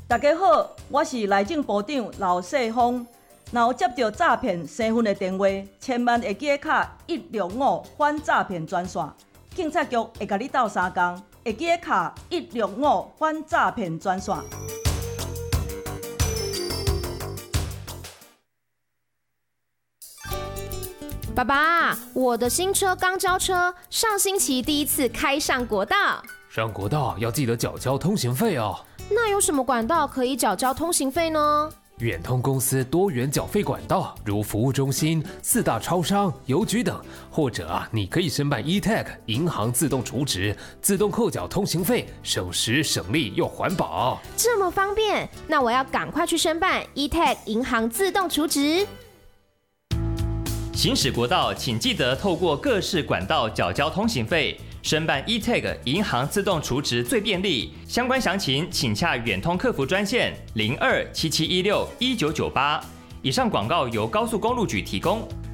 大家好，我是内政部长刘世峰。若有接到诈骗身份的电话，千万会记卡165反诈骗专线，警察局会甲你斗相共，会记卡165反诈骗专线。 爸爸，我的新车刚交车，上星期第一次开上国道。 上国道要记得缴交通行费哦。 那有什么管道可以缴交通行费呢？ 远通公司多元缴费管道，如服务中心、4大超商、邮局等，或者你可以申办 eTag 银行自动储值，自动扣缴通行费，省时省力又环保。 这么方便，那我要赶快去申办 eTag 银行自动储值。 行驶国道，请记得透过各式管道缴交通行费，申办 eTag 银行自动储值最便利。相关详情请洽远通客服专线0277161998。以上广告由高速公路局提供。